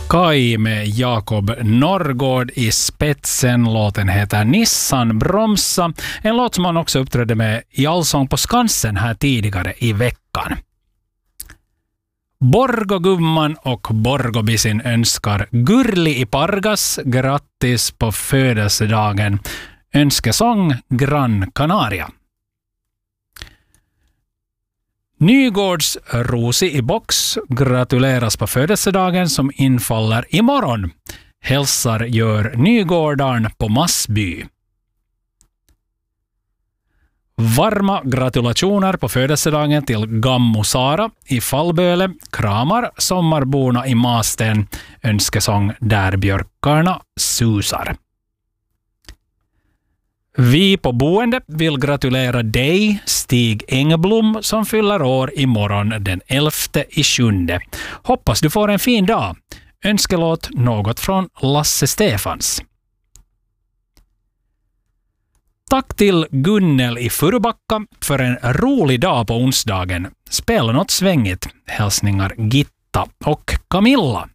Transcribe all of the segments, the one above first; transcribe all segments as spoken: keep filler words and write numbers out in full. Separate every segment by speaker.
Speaker 1: Kai med Jakob Norrgård i spetsen. Låten heter Nissan Bromsa. En låt som han också uppträdde med i Allsång på Skansen här tidigare i veckan. Borgogumman och Borgobisin önskar Gurli i Pargas grattis på födelsedagen. Önskesång Gran Canaria. Nygårds Rosi i box gratuleras på födelsedagen som infaller imorgon. Hälsar gör Nygårdarn på Massby. Varma gratulationer på födelsedagen till Gammo Sara i Fallböle. Kramar sommarborna i Masten. Önskesång där björkarna susar. Vi på boende vill gratulera dig, Stig Engblom, som fyller år imorgon den elfte i sjunde. Hoppas du får en fin dag. Önskelåt något från Lasse Stefans. Tack till Gunnel i Furubacka för en rolig dag på onsdagen. Spela något svängigt. Hälsningar Gitta och Camilla.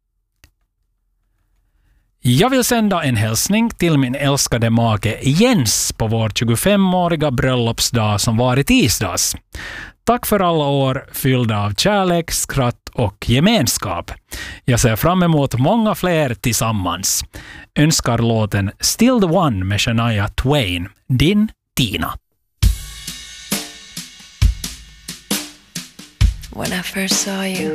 Speaker 1: Jag vill sända en hälsning till min älskade make Jens på vår tjugofemåriga bröllopsdag som var i tisdags. Tack för alla år fyllda av kärlek, skratt och gemenskap. Jag ser fram emot många fler tillsammans. Önskar låten Still the One med Shania Twain. Din Tina.
Speaker 2: When I first saw you,